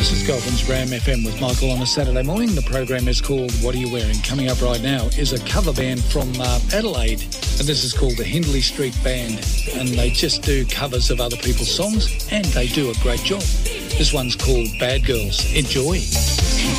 This is Goulburn's Ram FM with Michael on a Saturday morning. The program is called What Are You Wearing? Coming up right now is a cover band from Adelaide, and this is called the Hindley Street Band, and they just do covers of other people's songs, and they do a great job. This one's called Bad Girls. Enjoy.